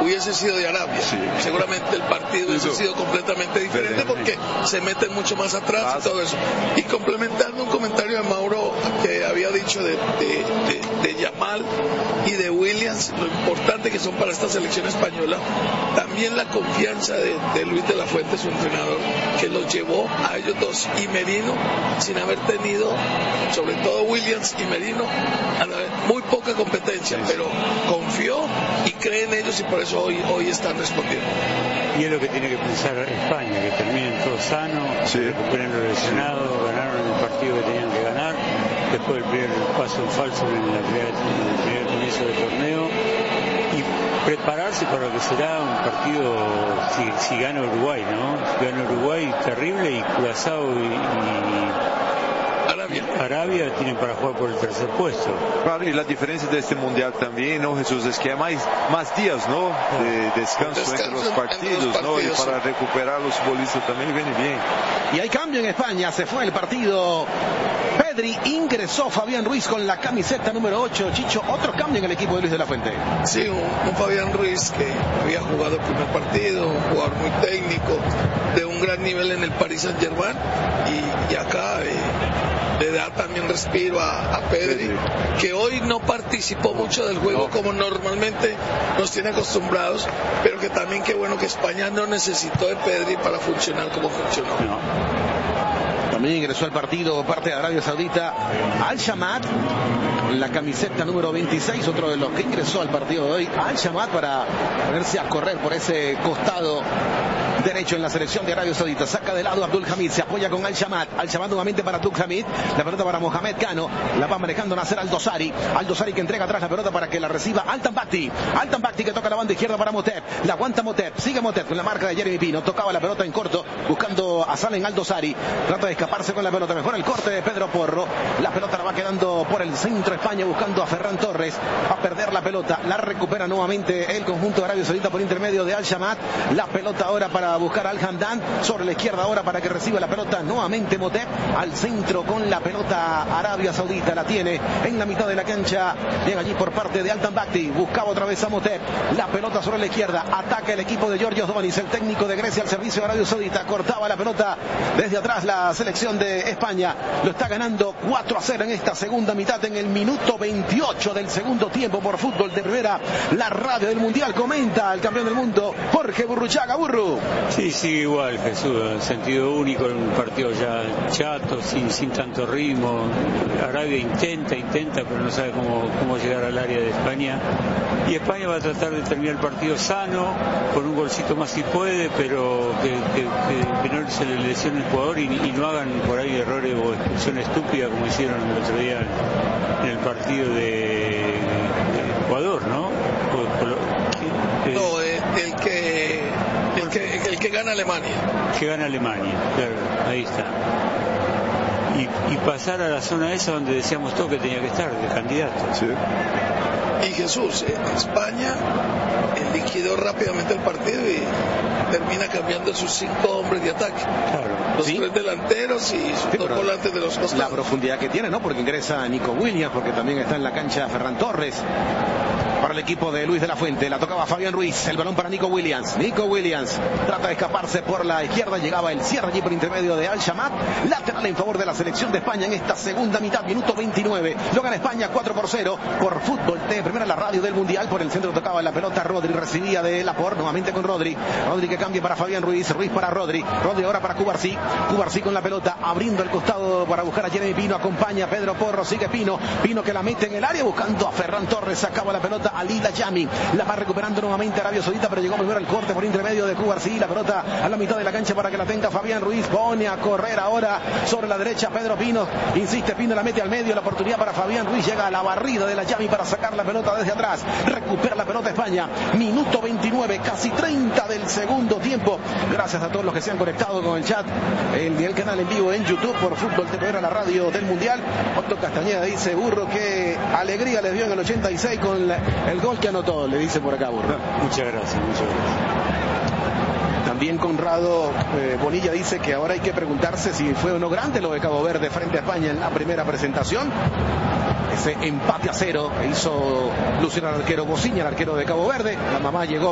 hubiese sido de Arabia. Sí. Seguramente el partido hubiese sido completamente diferente porque se meten mucho más atrás y todo eso. Y complementando un comentario de Mauro que había dicho de Yamal y de Williams, lo importante que son para esta selección española, también la confianza de Luis de la Fuente, su entrenador, que los llevó a ellos dos, y Merino, sin haber tenido, sobre todo Williams y Merino, muy poca competencia, pero confió y cree en ellos, y por eso hoy están respondiendo. Y es lo que tiene que pensar España, que terminen todos sanos, recuperen los lesionados, ganaron el partido que tenían que ganar, después del primer paso en falso en el primer comienzo del torneo, y prepararse para lo que será un partido si gana Uruguay, ¿no? Si gana Uruguay, terrible, y Curazao y Arabia tienen para jugar por el tercer puesto. Claro, y la diferencia de este mundial también, ¿no, Jesús? Es que hay más días, ¿no? De descanso entre los partidos, ¿no? Y para recuperar los futbolistas también viene bien. Y hay cambio en España, se fue el partido. Pedri, ingresó Fabián Ruiz con la camiseta número 8. Chicho, otro cambio en el equipo de Luis de la Fuente. Sí, un Fabián Ruiz que había jugado el primer partido, un jugador muy técnico, de un gran nivel en el Paris Saint-Germain, y acá le da también respiro a Pedri, que hoy no participó mucho del juego como normalmente nos tiene acostumbrados, pero que también qué bueno que España no necesitó de Pedri para funcionar como funcionó. También ingresó al partido parte de Arabia Saudita Al-Shamat, la camiseta número 26, otro de los que ingresó al partido de hoy, Al-Shamat, para ponerse a correr por ese costado derecho en la selección de Arabia Saudita. Saca de lado Abdul Hamid, se apoya con Al-Shamat. Al-Shamat nuevamente para Abdul Hamid, la pelota para Mohamed Cano, la va manejando Nasser Al-Dosari que entrega atrás la pelota para que la reciba Altan Bakti que toca la banda izquierda para Motep, la aguanta Motep, sigue Motep con la marca de Jeremy Pino, tocaba la pelota en corto buscando a Salem Al-Dosari, trata de escaparse con la pelota, mejor el corte de Pedro Porro, la pelota la va quedando por el centro España buscando a Ferran Torres, a perder la pelota, la recupera nuevamente el conjunto de Arabia Saudita por intermedio de Al-Shamat, la pelota ahora para buscar Al Hamdan, sobre la izquierda ahora para que reciba la pelota nuevamente Motep, al centro con la pelota Arabia Saudita, la tiene en la mitad de la cancha, llega allí por parte de Altan Bakti, buscaba otra vez a Motep, la pelota sobre la izquierda, ataca el equipo de Georgios Domanis, el técnico de Grecia al servicio de Arabia Saudita, cortaba la pelota desde atrás la selección de España, lo está ganando 4-0 en esta segunda mitad, en el minuto 28 del segundo tiempo. Por Fútbol de Primera, la radio del Mundial, comenta el campeón del mundo Jorge Burruchaga. Burru. Sí, sigue igual, Jesús, sentido único, en un partido ya chato, sin tanto ritmo. Arabia intenta, pero no sabe cómo llegar al área de España, y España va a tratar de terminar el partido sano, con un golcito más si puede, pero que no se le lesione el jugador y no hagan por ahí errores o expulsión estúpida como hicieron el otro día en el partido de Ecuador, ¿no? El que gana Alemania. Que gana Alemania, claro, ahí está. Y pasar a la zona esa donde decíamos todo que tenía que estar, de candidato. Sí. Y Jesús, España liquidó rápidamente el partido y termina cambiando sus 5 hombres de ataque. Claro. Los 3 delanteros y sus 2 volantes de los costados. La profundidad que tiene, ¿no? Porque ingresa Nico Williams, porque también está en la cancha Ferran Torres. Para el equipo de Luis de la Fuente, la tocaba Fabián Ruiz, el balón para Nico Williams. Nico Williams trata de escaparse por la izquierda, llegaba el cierre allí por intermedio de Al-Shamat, lateral en favor de la selección de España en esta segunda mitad, minuto 29. Lo gana España 4-0 por Fútbol de Primera, la radio del Mundial. Por el centro tocaba la pelota Rodri, recibía de Laporte, nuevamente con Rodri que cambia para Fabián Ruiz para Rodri ahora para Cubarsí con la pelota, abriendo el costado para buscar a Jeremy Pino, acompaña a Pedro Porro, sigue Pino que la mete en el área buscando a Ferran Torres, sacaba la pelota Ali Layami, la va recuperando nuevamente Arabia Saudita, pero llegó primero el corte por intermedio de Cubarsí, la pelota a la mitad de la cancha para que la tenga Fabián Ruiz, pone a correr ahora sobre la derecha Pedro Pino, insiste Pino, la mete al medio, la oportunidad para Fabián Ruiz, llega a la barrida de Layami para sacar la pelota desde atrás, recupera la pelota España, minuto 29, casi 30 del segundo tiempo. Gracias a todos los que se han conectado con el chat, el canal en vivo en YouTube por Fútbol TV, la radio del Mundial. Otto Castañeda dice, Burro, qué alegría le dio en el 86 con el gol que anotó, le dice por acá, Burro. Muchas gracias. También Conrado Bonilla dice que ahora hay que preguntarse si fue o no grande lo de Cabo Verde frente a España en la primera presentación. Ese empate a 0 hizo lucir al arquero Bociña, el arquero de Cabo Verde. La mamá llegó